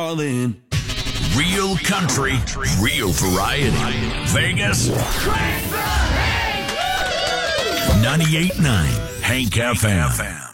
All in. Real country, real variety. Vegas. 98.9 Hank FM.